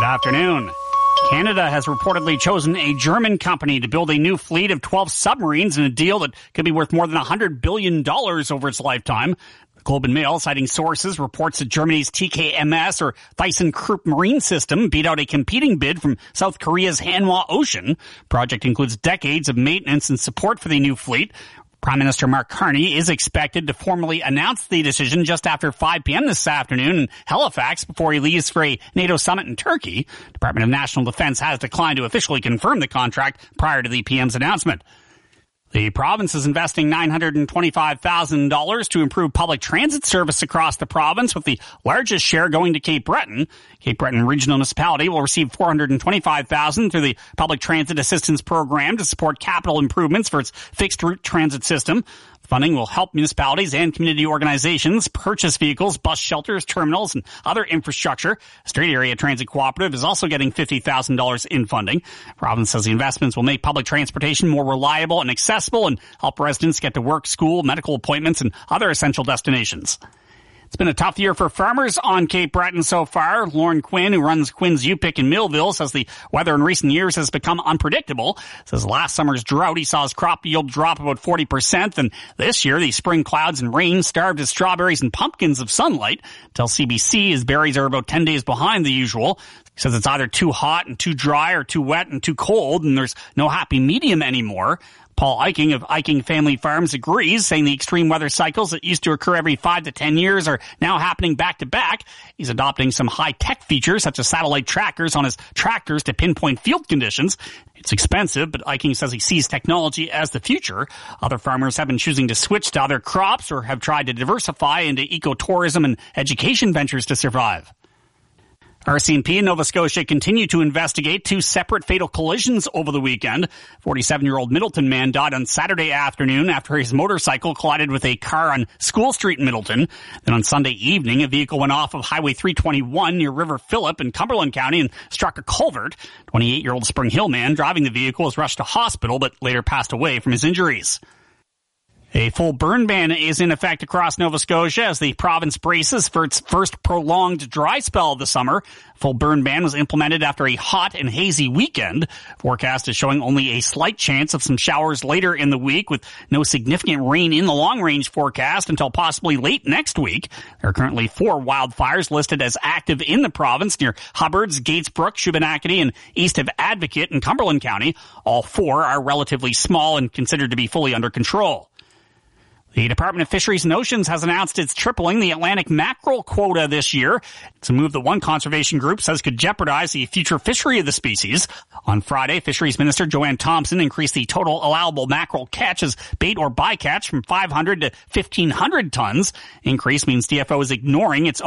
afternoon. Canada has reportedly chosen a German company to build a new fleet of 12 submarines in a deal that could be worth more than $100 billion over its lifetime. The Globe and Mail, citing sources, reports that Germany's TKMS, or ThyssenKrupp Marine System, beat out a competing bid from South Korea's Hanwha Ocean. The project includes decades of maintenance and support for the new fleet. Prime Minister Mark Carney is expected to formally announce the decision just after 5 p.m. this afternoon in Halifax before he leaves for a NATO summit in Turkey. Department of National Defense has declined to officially confirm the contract prior to the PM's announcement. The province is investing $925,000 to improve public transit service across the province, with the largest share going to Cape Breton. Cape Breton Regional Municipality will receive $425,000 through the Public Transit Assistance Program to support capital improvements for its fixed route transit system. Funding will help municipalities and community organizations purchase vehicles, bus shelters, terminals, and other infrastructure. Strait Area Transit Cooperative is also getting $50,000 in funding. The province says the investments will make public transportation more reliable and accessible and help residents get to work, school, medical appointments, and other essential destinations. It's been a tough year for farmers on Cape Breton so far. Lauren Quinn, who runs Quinn's U-Pick in Millville, says the weather in recent years has become unpredictable. Says last summer's drought, he saw his crop yield drop about 40%. And this year, the spring clouds and rain starved his strawberries and pumpkins of sunlight. Tell CBC his berries are about 10 days behind the usual. He says it's either too hot and too dry or too wet and too cold, and there's no happy medium anymore. Paul Eiking of Eiking Family Farms agrees, saying the extreme weather cycles that used to occur every 5 to 10 years are now happening back to back. He's adopting some high-tech features such as satellite trackers on his tractors to pinpoint field conditions. It's expensive, but Eiking says he sees technology as the future. Other farmers have been choosing to switch to other crops or have tried to diversify into ecotourism and education ventures to survive. RCMP in Nova Scotia continued to investigate 2 separate fatal collisions over the weekend. 47-year-old Middleton man died on Saturday afternoon after his motorcycle collided with a car on School Street in Middleton. Then on Sunday evening, a vehicle went off of Highway 321 near River Phillip in Cumberland County and struck a culvert. 28-year-old Spring Hill man driving the vehicle was rushed to hospital but later passed away from his injuries. A full burn ban is in effect across Nova Scotia as the province braces for its first prolonged dry spell of the summer. Full burn ban was implemented after a hot and hazy weekend. Forecast is showing only a slight chance of some showers later in the week, with no significant rain in the long-range forecast until possibly late next week. There are currently 4 wildfires listed as active in the province near Hubbards, Gatesbrook, Shubenacadie, and east of Advocate in Cumberland County. All 4 are relatively small and considered to be fully under control. The Department of Fisheries and Oceans has announced it's tripling the Atlantic mackerel quota this year. It's a move that one conservation group says could jeopardize the future fishery of the species. On Friday, Fisheries Minister Joanne Thompson increased the total allowable mackerel catch as bait or bycatch from 500 to 1,500 tons. Increase means DFO is ignoring its own